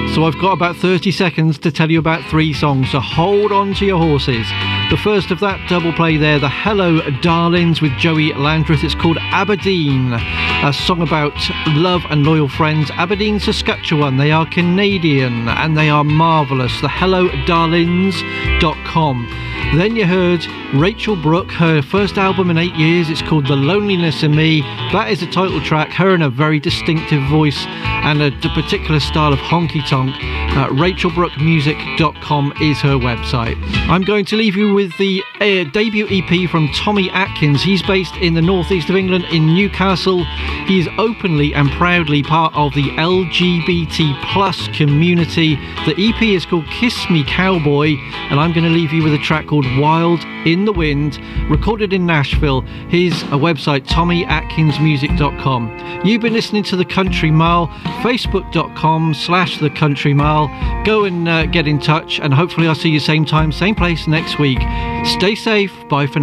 So I've got about 30 seconds to tell you about 3 songs, so hold on to your horses. The first of that double play there, the Hello Darlings with Joey Landreth. It's called Aberdeen, a song about love and loyal friends. Aberdeen, Saskatchewan. They are Canadian and they are marvellous. The HelloDarlings.com. Then you heard Rachel Brooke, her first album in 8 years. It's called The Loneliness in Me. That is a title track, her in a very distinctive voice and a particular style of honky tonk. RachelBrookeMusic.com is her website. I'm going to leave you with the debut EP from Tommy Atkins. He's based in the northeast of England in Newcastle. He is openly and proudly part of the LGBT plus community. The EP is called Kiss Me Cowboy, and I'm going to leave you with a track called Wild in the Wind, recorded in Nashville. His website, TommyAtkinsMusic.com. You've been listening to The Country Mile, Facebook.com/The Country Mile. Go and get in touch, and hopefully I'll see you same time, same place next week. Stay safe. Bye for now.